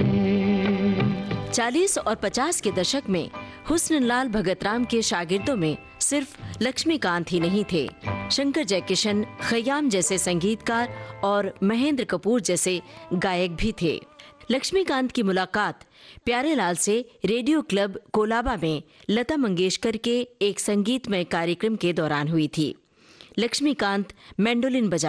40 और 50 के दशक में हुस्नलाल भगतराम के शागिर्दों में सिर्फ लक्ष्मीकांत ही नहीं थे। शंकर जयकिशन, खयाम जैसे संगीतकार और महेंद्र कपूर जैसे गायक भी थे। लक्ष्मीकांत की मुलाकात प्यारेलाल से रेडियो क्लब कोलाबा में लता मंगेशकर के एक संगीतमय कार्यक्रम के दौरान हुई थी। लक्ष्मीकांत मैंडोलिन बजा